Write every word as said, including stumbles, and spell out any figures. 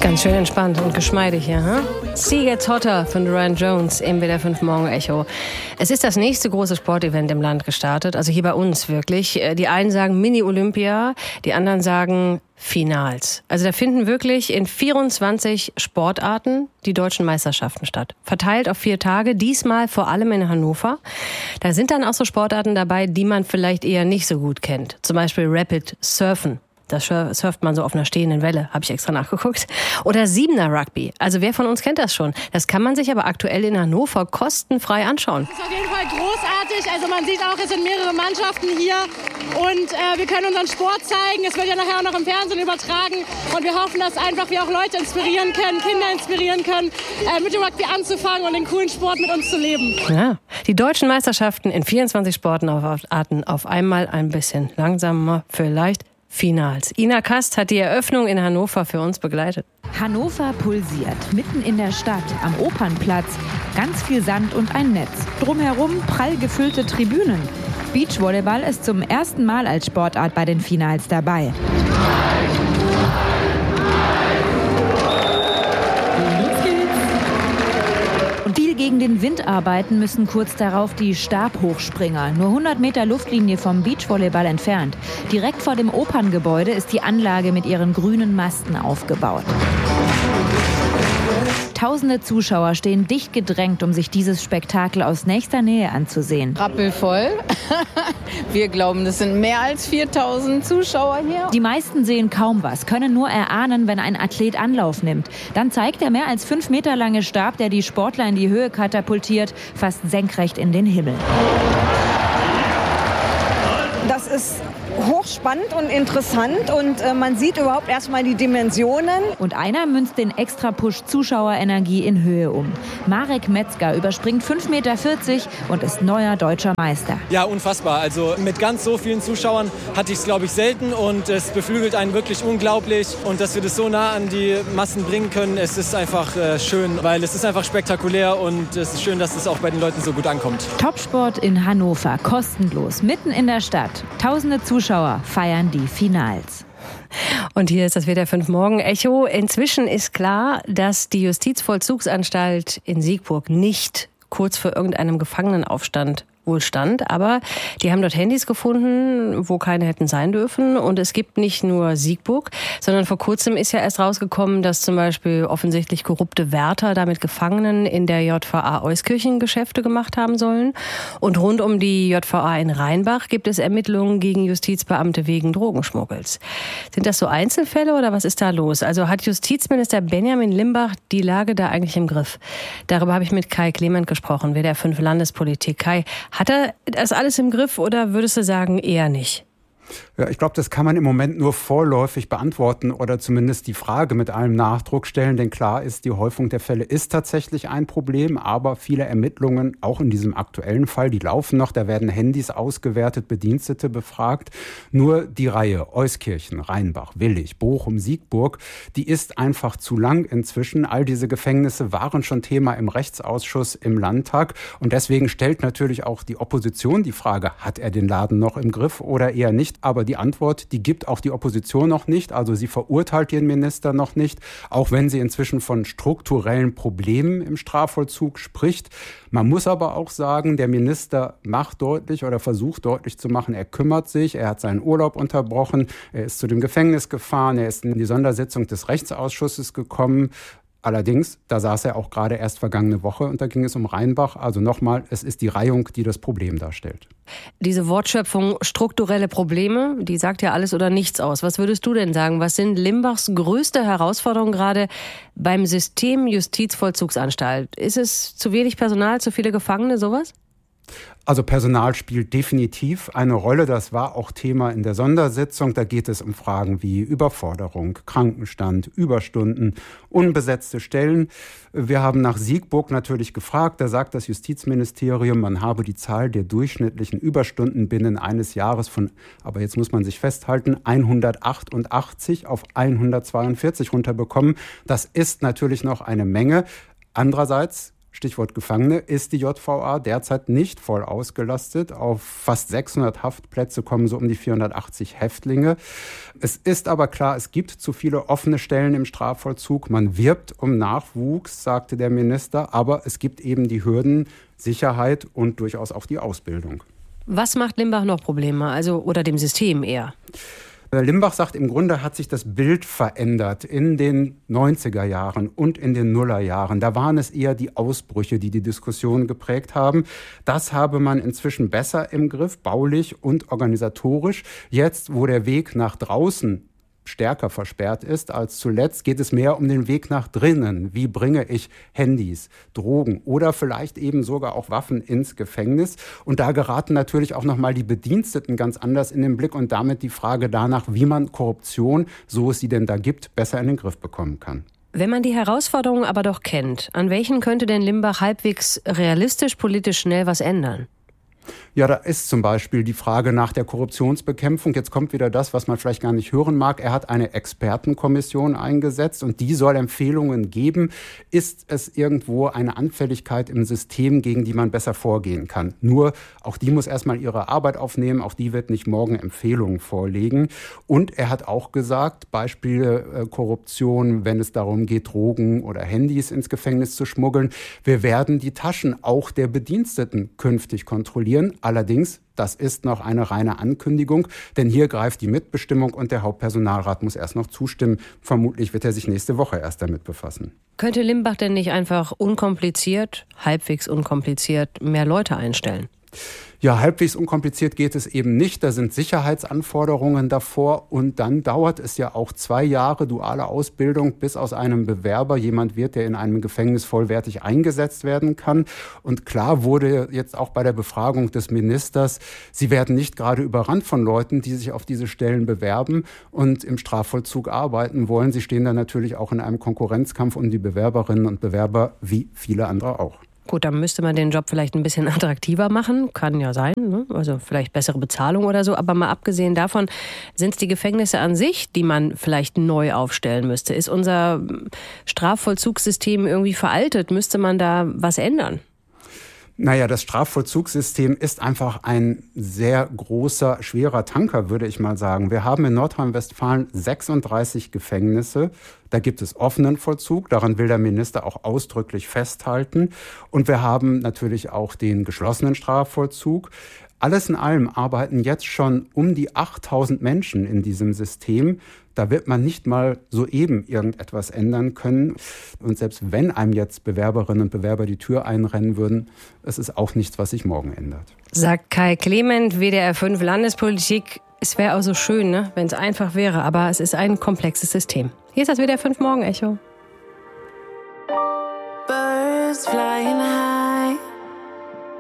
Ganz schön entspannt und geschmeidig hier, hm? Sea Gets Hotter von Durand Jones im W D R fünf Morgen Echo. Es ist das nächste große Sportevent im Land gestartet, also hier bei uns wirklich. Die einen sagen Mini-Olympia, die anderen sagen Finals. Also da finden wirklich in vierundzwanzig Sportarten die deutschen Meisterschaften statt. Verteilt auf vier Tage, diesmal vor allem in Hannover. Da sind dann auch so Sportarten dabei, die man vielleicht eher nicht so gut kennt. Zum Beispiel Rapid Surfen. Das surft man so auf einer stehenden Welle, habe ich extra nachgeguckt. Oder Siebener Rugby. Also wer von uns kennt das schon? Das kann man sich aber aktuell in Hannover kostenfrei anschauen. Das ist auf jeden Fall großartig. Also man sieht auch, es sind mehrere Mannschaften hier. Und äh, wir können unseren Sport zeigen. Es wird ja nachher auch noch im Fernsehen übertragen. Und wir hoffen, dass einfach wir auch Leute inspirieren können, Kinder inspirieren können, äh, mit dem Rugby anzufangen und den coolen Sport mit uns zu leben. Ja, die deutschen Meisterschaften in vierundzwanzig Sportarten auf einmal ein bisschen langsamer vielleicht. Finals. Ina Kast hat die Eröffnung in Hannover für uns begleitet. Hannover pulsiert, mitten in der Stadt, am Opernplatz. Ganz viel Sand und ein Netz. Drumherum prall gefüllte Tribünen. Beachvolleyball ist zum ersten Mal als Sportart bei den Finals dabei. Viel gegen den Wind arbeiten müssen kurz darauf die Stabhochspringer. Nur hundert Meter Luftlinie vom Beachvolleyball entfernt. Direkt vor dem Operngebäude ist die Anlage mit ihren grünen Masten aufgebaut. Tausende Zuschauer stehen dicht gedrängt, um sich dieses Spektakel aus nächster Nähe anzusehen. Rappelvoll. Wir glauben, das sind mehr als viertausend Zuschauer hier. Die meisten sehen kaum was, können nur erahnen, wenn ein Athlet Anlauf nimmt. Dann zeigt der mehr als fünf Meter lange Stab, der die Sportler in die Höhe katapultiert, fast senkrecht in den Himmel. Das ist hochspannend und interessant und äh, man sieht überhaupt erstmal die Dimensionen. Und einer münzt den Extra-Push Zuschauerenergie in Höhe um. Marek Metzger überspringt fünf Meter vierzig und ist neuer deutscher Meister. Ja, unfassbar. Also mit ganz so vielen Zuschauern hatte ich es, glaube ich, selten und es beflügelt einen wirklich unglaublich. Und dass wir das so nah an die Massen bringen können, es ist einfach äh, schön, weil es ist einfach spektakulär und es ist schön, dass es auch bei den Leuten so gut ankommt. Topsport in Hannover, kostenlos, mitten in der Stadt. Tausende Zuschauer Zuschauer feiern die Finals. Und hier ist das W D R fünf Morgen Echo. Inzwischen ist klar, dass die Justizvollzugsanstalt in Siegburg nicht kurz vor irgendeinem Gefangenenaufstand wohl stand, aber die haben dort Handys gefunden, wo keine hätten sein dürfen. Und es gibt nicht nur Siegburg, sondern vor kurzem ist ja erst rausgekommen, dass zum Beispiel offensichtlich korrupte Wärter da mit Gefangenen in der J V A Euskirchen Geschäfte gemacht haben sollen. Und rund um die J V A in Rheinbach gibt es Ermittlungen gegen Justizbeamte wegen Drogenschmuggels. Sind das so Einzelfälle oder was ist da los? Also hat Justizminister Benjamin Limbach die Lage da eigentlich im Griff? Darüber habe ich mit Kai Clement gesprochen, W D R fünf Landespolitik. Kai, hat er das alles im Griff oder würdest du sagen, eher nicht? Ja, ich glaube, das kann man im Moment nur vorläufig beantworten oder zumindest die Frage mit allem Nachdruck stellen. Denn klar ist, die Häufung der Fälle ist tatsächlich ein Problem. Aber viele Ermittlungen, auch in diesem aktuellen Fall, die laufen noch. Da werden Handys ausgewertet, Bedienstete befragt. Nur die Reihe Euskirchen, Rheinbach, Willich, Bochum, Siegburg, die ist einfach zu lang inzwischen. All diese Gefängnisse waren schon Thema im Rechtsausschuss im Landtag. Und deswegen stellt natürlich auch die Opposition die Frage, hat er den Laden noch im Griff oder eher nicht? Aber die Antwort, die gibt auch die Opposition noch nicht. Also sie verurteilt den Minister noch nicht, auch wenn sie inzwischen von strukturellen Problemen im Strafvollzug spricht. Man muss aber auch sagen, der Minister macht deutlich oder versucht deutlich zu machen, er kümmert sich, er hat seinen Urlaub unterbrochen, er ist zu dem Gefängnis gefahren, er ist in die Sondersitzung des Rechtsausschusses gekommen. Allerdings, da saß er auch gerade erst vergangene Woche und da ging es um Rheinbach. Also nochmal, es ist die Reihung, die das Problem darstellt. Diese Wortschöpfung strukturelle Probleme, die sagt ja alles oder nichts aus. Was würdest du denn sagen? Was sind Limbachs größte Herausforderungen gerade beim System Justizvollzugsanstalt? Ist es zu wenig Personal, zu viele Gefangene, sowas? Also Personal spielt definitiv eine Rolle. Das war auch Thema in der Sondersitzung. Da geht es um Fragen wie Überforderung, Krankenstand, Überstunden, unbesetzte Stellen. Wir haben nach Siegburg natürlich gefragt. Da sagt das Justizministerium, man habe die Zahl der durchschnittlichen Überstunden binnen eines Jahres von, aber jetzt muss man sich festhalten, hundertachtundachtzig auf hundertzweiundvierzig runterbekommen. Das ist natürlich noch eine Menge. Andererseits Stichwort Gefangene, ist die J V A derzeit nicht voll ausgelastet. Auf fast sechshundert Haftplätze kommen so um die vierhundertachtzig Häftlinge. Es ist aber klar, es gibt zu viele offene Stellen im Strafvollzug. Man wirbt um Nachwuchs, sagte der Minister, aber es gibt eben die Hürden Sicherheit und durchaus auch die Ausbildung. Was macht Limbach noch Probleme, also oder dem System eher? Limbach sagt, im Grunde hat sich das Bild verändert in den neunziger Jahren und in den Nullerjahren. Da waren es eher die Ausbrüche, die die Diskussion geprägt haben. Das habe man inzwischen besser im Griff, baulich und organisatorisch. Jetzt, wo der Weg nach draußen stärker versperrt ist als zuletzt, geht es mehr um den Weg nach drinnen. Wie bringe ich Handys, Drogen oder vielleicht eben sogar auch Waffen ins Gefängnis? Und da geraten natürlich auch nochmal die Bediensteten ganz anders in den Blick und damit die Frage danach, wie man Korruption, so es sie denn da gibt, besser in den Griff bekommen kann. Wenn man die Herausforderungen aber doch kennt, an welchen könnte denn Limbach halbwegs realistisch politisch schnell was ändern? Ja, da ist zum Beispiel die Frage nach der Korruptionsbekämpfung. Jetzt kommt wieder das, was man vielleicht gar nicht hören mag. Er hat eine Expertenkommission eingesetzt und die soll Empfehlungen geben. Ist es irgendwo eine Anfälligkeit im System, gegen die man besser vorgehen kann? Nur, auch die muss erstmal ihre Arbeit aufnehmen. Auch die wird nicht morgen Empfehlungen vorlegen. Und er hat auch gesagt, Beispiele äh, Korruption, wenn es darum geht, Drogen oder Handys ins Gefängnis zu schmuggeln. Wir werden die Taschen auch der Bediensteten künftig kontrollieren. Allerdings, das ist noch eine reine Ankündigung, denn hier greift die Mitbestimmung und der Hauptpersonalrat muss erst noch zustimmen. Vermutlich wird er sich nächste Woche erst damit befassen. Könnte Limbach denn nicht einfach unkompliziert, halbwegs unkompliziert, mehr Leute einstellen? Ja, halbwegs unkompliziert geht es eben nicht. Da sind Sicherheitsanforderungen davor und dann dauert es ja auch zwei Jahre duale Ausbildung, bis aus einem Bewerber jemand wird, der in einem Gefängnis vollwertig eingesetzt werden kann. Und klar wurde jetzt auch bei der Befragung des Ministers, sie werden nicht gerade überrannt von Leuten, die sich auf diese Stellen bewerben und im Strafvollzug arbeiten wollen. Sie stehen dann natürlich auch in einem Konkurrenzkampf um die Bewerberinnen und Bewerber, wie viele andere auch. Gut, dann müsste man den Job vielleicht ein bisschen attraktiver machen. Kann ja sein, ne? Also vielleicht bessere Bezahlung oder so. Aber mal abgesehen davon, sind es die Gefängnisse an sich, die man vielleicht neu aufstellen müsste? Ist unser Strafvollzugssystem irgendwie veraltet? Müsste man da was ändern? Naja, das Strafvollzugssystem ist einfach ein sehr großer, schwerer Tanker, würde ich mal sagen. Wir haben in Nordrhein-Westfalen sechsunddreißig Gefängnisse. Da gibt es offenen Vollzug, daran will der Minister auch ausdrücklich festhalten. Und wir haben natürlich auch den geschlossenen Strafvollzug. Alles in allem arbeiten jetzt schon um die achttausend Menschen in diesem System. Da wird man nicht mal soeben irgendetwas ändern können. Und selbst wenn einem jetzt Bewerberinnen und Bewerber die Tür einrennen würden, es ist auch nichts, was sich morgen ändert. Sagt Kai Clement, W D R fünf Landespolitik. Es wäre auch so schön, ne, wenn es einfach wäre, aber es ist ein komplexes System. Hier ist das W D R fünf Morgen-Echo. Birds flying